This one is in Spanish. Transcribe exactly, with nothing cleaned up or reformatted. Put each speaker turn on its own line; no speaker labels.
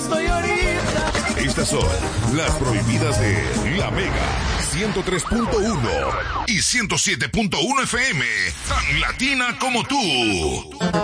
estoy ahorita.
Estas son las prohibidas de La Mega ciento tres punto uno y ciento siete punto uno F M, tan latina como tú.